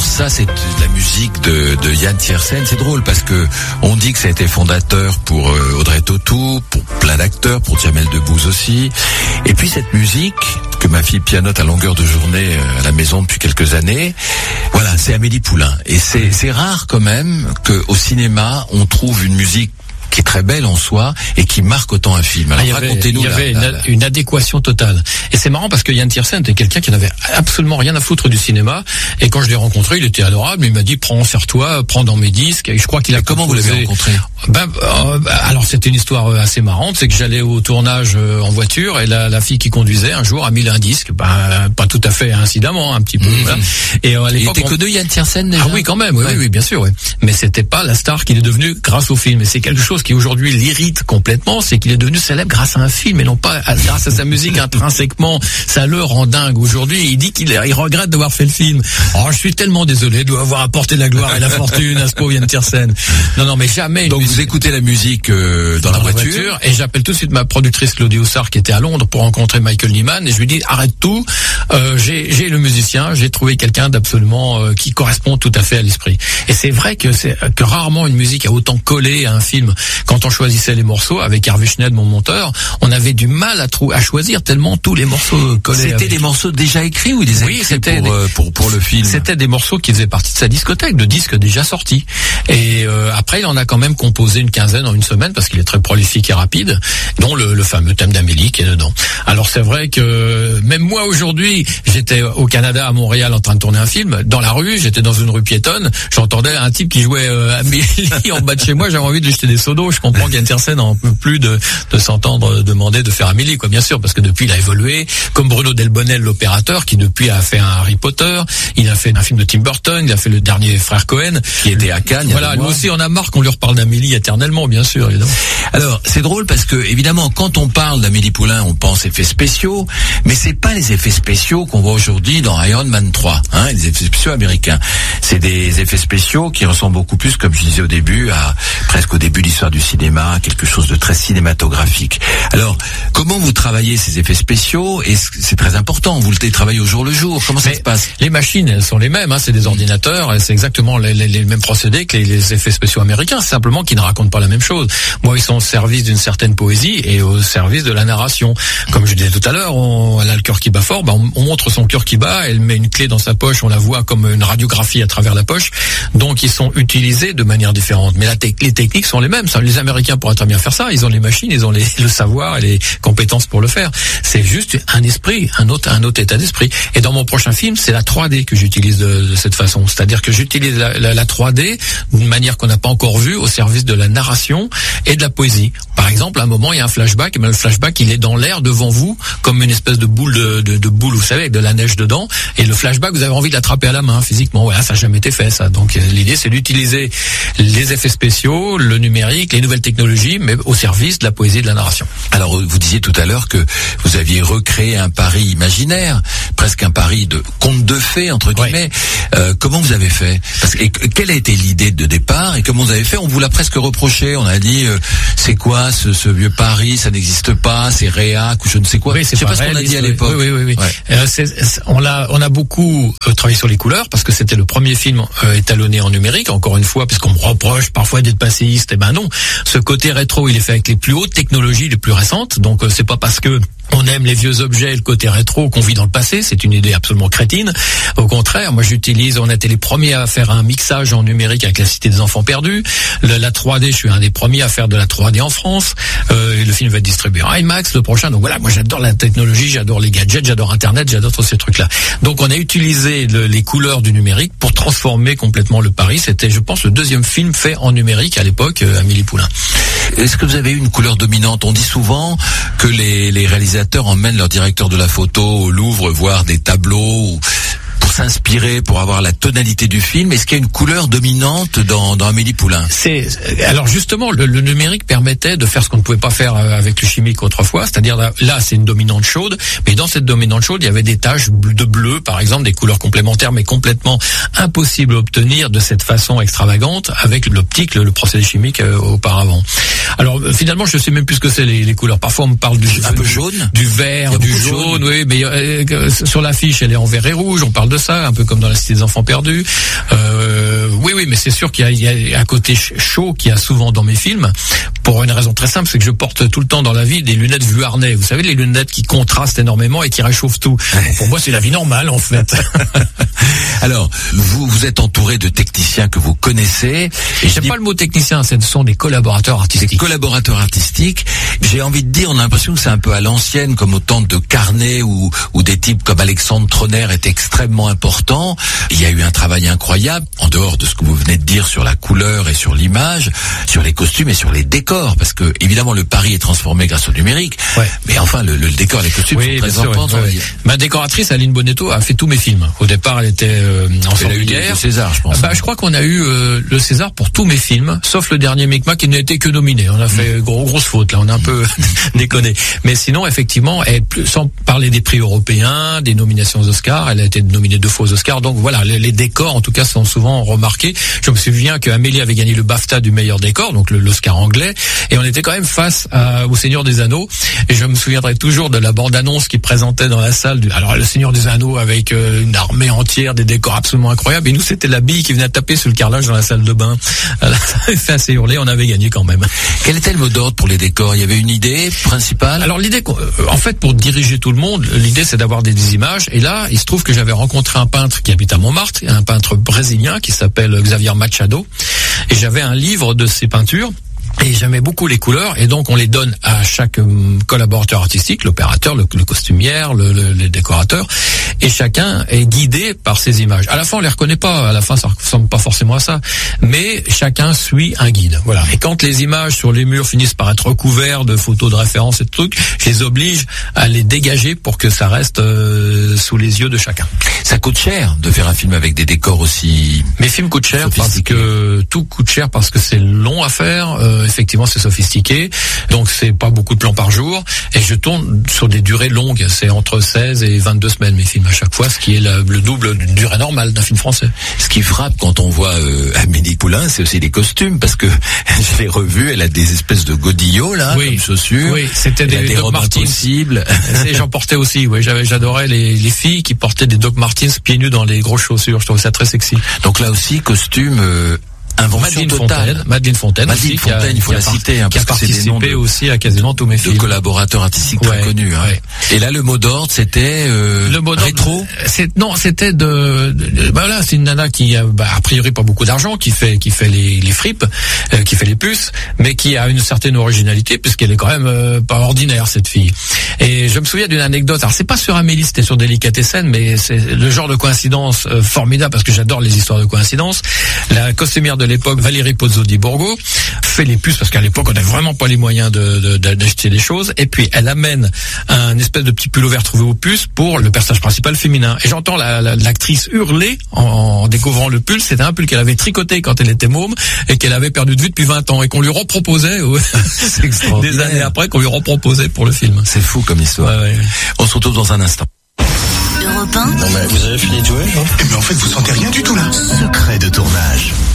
ça, c'est la musique de Yann Tiersen. C'est drôle parce que on dit que ça a été fondateur pour Audrey Tautou, pour plein d'acteurs, pour Jamel Debbouze aussi. Et puis cette musique que ma fille pianote à longueur de journée à la maison depuis quelques années, voilà, c'est Amélie Poulain. Et c'est rare quand même qu'au cinéma on trouve une musique qui est très belle en soi et qui marque autant un film. Alors racontez-nous. Il y avait une adéquation totale. Et c'est marrant parce que Yann Tiersen était quelqu'un qui n'avait absolument rien à foutre du cinéma. Et quand je l'ai rencontré, il était adorable. Il m'a dit serre-toi, prends dans mes disques. Et je crois qu'il a Comment vous l'avez rencontré? Alors c'était une histoire assez marrante. C'est que j'allais au tournage en voiture et la fille qui conduisait un jour a mis un disque. Pas tout à fait incidemment, un petit peu. Voilà. Et à l'époque, il était que deux Yann Tiersen déjà. Ah oui, quand même. Oui, bien sûr. Oui. Mais c'était pas la star qu'il est devenu grâce au film. Et c'est quelque chose qui aujourd'hui l'irrite complètement, c'est qu'il est devenu célèbre grâce à un film et non pas grâce à sa musique intrinsèquement. Ça le rend dingue aujourd'hui. Il dit qu'il regrette d'avoir fait le film. Oh, je suis tellement désolé de avoir apporté la gloire et la fortune à ce pauvre Yann Tiersen. Non, mais jamais. Donc vous écoutez la musique dans la voiture et j'appelle tout de suite ma productrice Claudie Houssard qui était à Londres pour rencontrer Michael Nyman et je lui dis arrête tout. J'ai le musicien, j'ai trouvé quelqu'un d'absolument qui correspond tout à fait à l'esprit. Et c'est vrai que rarement une musique a autant collé à un film. Quand on choisissait les morceaux avec Hervé Schneider, mon monteur, on avait du mal à choisir tellement tous les morceaux collaient. C'était des morceaux déjà écrits ou des écrits c'était pour le film? C'était des morceaux qui faisaient partie de sa discothèque, de disques déjà sortis. Et après, il en a quand même composé une quinzaine en une semaine parce qu'il est très prolifique et rapide, dont le fameux thème d'Amélie qui est dedans. Alors c'est vrai que même moi aujourd'hui, j'étais au Canada, à Montréal, en train de tourner un film. Dans la rue, j'étais dans une rue piétonne, j'entendais un type qui jouait Amélie en bas de chez moi. J'avais envie de lui jeter des seaux d'eau. Je comprends qu'Yann Tiersen n'en peut plus de s'entendre demander de faire Amélie, quoi, bien sûr, parce que depuis il a évolué, comme Bruno Delbonnel, l'opérateur, qui depuis a fait un Harry Potter, il a fait un film de Tim Burton, il a fait le dernier Frère Cohen, qui était à Cannes. Voilà, lui aussi on a marre qu'on lui reparle d'Amélie éternellement, bien sûr, évidemment. Alors, c'est drôle parce que, évidemment, quand on parle d'Amélie Poulain, on pense effets spéciaux, mais c'est pas les effets spéciaux qu'on voit aujourd'hui dans Iron Man 3, les effets spéciaux américains. C'est des effets spéciaux qui ressemblent beaucoup plus, comme je disais au début, presque au début de l'histoire du cinéma, quelque chose de très cinématographique. Alors, comment vous travaillez ces effets spéciaux? Et c'est très important, vous les travaillez au jour le jour. Comment ça se passe? Les machines, elles sont les mêmes, c'est des ordinateurs, et c'est exactement les mêmes procédés que les effets spéciaux américains, simplement qu'ils ne racontent pas la même chose. Moi, ils sont au service d'une certaine poésie et au service de la narration. Comme je disais tout à l'heure, elle a le cœur qui bat fort, on montre son cœur qui bat, elle met une clé dans sa poche, on la voit comme une radiographie à travers la poche. Donc, ils sont utilisés de manière différente. Mais les techniques sont les mêmes. Les Américains pourraient très bien faire ça. Ils ont les machines, ils ont le savoir et les compétences pour le faire. C'est juste un esprit, un autre état d'esprit. Et dans mon prochain film, c'est la 3D que j'utilise de cette façon. C'est-à-dire que j'utilise la 3D d'une manière qu'on n'a pas encore vue au service de la narration et de la poésie. Par exemple, à un moment, il y a un flashback, mais le flashback, il est dans l'air devant vous, comme une espèce de boule de boule, vous savez, avec de la neige dedans. Et le flashback, vous avez envie de l'attraper à la main, physiquement. Voilà, ça n'a jamais été fait, ça. Donc, l'idée, c'est d'utiliser les effets spéciaux, le numérique, les nouvelles technologies, mais au service de la poésie et de la narration. Alors, vous disiez tout à l'heure que vous aviez recréé un Paris imaginaire, presque un Paris de conte de fées, entre guillemets. Comment vous avez fait? Et quelle a été l'idée de départ et comment vous avez fait? On vous l'a presque reproché. On a dit, c'est quoi ce vieux Paris? Ça n'existe pas, c'est réac ou je ne sais quoi. Oui, je sais pas ce qu'on a dit à l'époque. Oui. Ouais. On a beaucoup travaillé sur les couleurs parce que c'était le premier film étalonné en numérique, encore une fois, puisqu'on me reproche parfois d'être passéiste. Eh ben non, ce côté rétro, il est fait avec les plus hautes technologies, les plus récentes. Donc c'est pas parce que on aime les vieux objets, le côté rétro qu'on vit dans le passé, c'est une idée absolument crétine. Au contraire, moi on a été les premiers à faire un mixage en numérique avec la Cité des Enfants Perdus. La 3D, je suis un des premiers à faire de la 3D en France. Le film va être distribué en IMAX, le prochain. Donc voilà, moi j'adore la technologie, j'adore les gadgets, j'adore Internet, j'adore tous ces trucs-là. Donc on a utilisé les couleurs du numérique pour transformer complètement le Paris. C'était, je pense, le deuxième film fait en numérique à l'époque, Amélie Poulain. Est-ce que vous avez eu une couleur dominante? On dit souvent que les réalisateurs emmènent leur directeur de la photo au Louvre voir des tableaux pour s'inspirer, pour avoir la tonalité du film. Est-ce qu'il y a une couleur dominante dans Amélie Poulain? Alors justement, le numérique permettait de faire ce qu'on ne pouvait pas faire avec le chimique autrefois, c'est-à-dire là c'est une dominante chaude, mais dans cette dominante chaude, il y avait des taches de bleu, par exemple, des couleurs complémentaires, mais complètement impossible à obtenir de cette façon extravagante avec l'optique, le procédé chimique auparavant. Alors finalement, je sais même plus ce que c'est les couleurs. Parfois on me parle un peu jaune, du vert, du jaune. Oui, mais sur l'affiche, elle est en vert et rouge. On parle de ça, un peu comme dans La Cité des Enfants Perdus. Oui, mais c'est sûr qu'il y a un côté chaud qu'il y a souvent dans mes films. Pour une raison très simple, c'est que je porte tout le temps dans la vie des lunettes Vuarnet. Vous savez, les lunettes qui contrastent énormément et qui réchauffent tout. Pour moi, c'est la vie normale, en fait. Alors, vous êtes entouré de techniciens que vous connaissez. Et j'aime pas le mot technicien, ce sont des collaborateurs artistiques. Des collaborateurs artistiques. J'ai envie de dire, on a l'impression que c'est un peu à l'ancienne, comme au temps de Carnet, où des types comme Alexandre Troner étaient extrêmement importants. Il y a eu un travail incroyable, en dehors de ce que vous venez de dire sur la couleur et sur l'image, sur les costumes et sur les décors, parce que évidemment le Paris est transformé grâce au numérique. Ouais. Mais enfin, le décor, les costumes sont très importants. Ouais. Ma décoratrice Aline Bonetto a fait tous mes films. Au départ, elle était en guerre. Le César, je pense. Je crois qu'on a eu le César pour tous mes films, sauf le dernier Micmac qui n'a été que nominé. On a fait grosse faute là, on a un peu déconné. Mais sinon, effectivement, sans parler des prix européens, des nominations aux Oscars, elle a été nominée 2 fois aux Oscars. Donc voilà, les décors en tout cas sont souvent remarqués. Je me souviens que Amélie avait gagné le BAFTA du meilleur décor, donc l'Oscar anglais, et on était quand même face au Seigneur des Anneaux. Et je me souviendrai toujours de la bande-annonce qui présentait dans la salle. Alors le Seigneur des Anneaux avec une armée entière, des décors absolument incroyables. Et nous, c'était la bille qui venait taper sur le carrelage dans la salle de bain. Ça avait fait assez hurler, on avait gagné quand même. Quel était le mot d'ordre pour les décors? Il y avait une idée principale? Alors l'idée, en fait, pour diriger tout le monde, l'idée c'est d'avoir des images. Et là, il se trouve que j'avais rencontré un peintre qui habite à Montmartre, un peintre brésilien qui s'appelle Xavier Machado. Et j'avais un livre de ses peintures. Et j'aimais beaucoup les couleurs, et donc on les donne à chaque collaborateur artistique, l'opérateur, le costumière, le décorateur, et chacun est guidé par ces images. À la fin, on les reconnaît pas, à la fin, ça ressemble pas forcément à ça, mais chacun suit un guide. Voilà. Et quand les images sur les murs finissent par être recouvertes de photos de référence et de trucs, je les oblige à les dégager pour que ça reste sous les yeux de chacun. Ça coûte cher de faire un film avec des décors aussi. Mes films coûtent cher parce que tout coûte cher parce que c'est long à faire. Effectivement, c'est sophistiqué, donc c'est pas beaucoup de plans par jour, et je tourne sur des durées longues, c'est entre 16 et 22 semaines mes films à chaque fois, ce qui est le double d'une durée normale d'un film français. Ce qui frappe quand on voit Amélie Poulain, c'est aussi les costumes, parce que je l'ai revue, elle a des espèces de godillots là, comme chaussures. Oui, c'était des Doc Martens. J'en portais aussi, oui, j'adorais les filles qui portaient des Doc Martens pieds nus dans les grosses chaussures, je trouvais ça très sexy. Donc là aussi, costume invention totale. Madeleine Fontaine, il faut la citer, qui a participé aussi à quasiment tous mes films. De collaborateurs artistiques très connus. Ouais. Et là, le mot d'ordre, c'était le mot rétro. C'était voilà, c'est une nana qui a a priori pas beaucoup d'argent, qui fait les fripes, qui fait les puces, mais qui a une certaine originalité puisqu'elle est quand même pas ordinaire cette fille. Et je me souviens d'une anecdote. Alors c'est pas sur Amélie, c'était sur Délicatessen, mais c'est le genre de coïncidence formidable parce que j'adore les histoires de coïncidence. La costumière de l'époque, Valérie Pozzo di Borgo, fait les puces parce qu'à l'époque on n'avait vraiment pas les moyens d'acheter des choses, et puis elle amène un espèce de petit pull vert trouvé aux puces pour le personnage principal féminin, et j'entends l'actrice hurler en découvrant le pull. C'était un pull qu'elle avait tricoté quand elle était môme et qu'elle avait perdu de vue depuis 20 ans et qu'on lui reproposait des années après, qu'on lui reproposait pour le film. C'est fou comme histoire. Ouais. On se retrouve dans un instant. Europe 1. Non mais vous avez fini de jouer, non? Mais en fait vous sentez rien du tout là. Secret de tournage.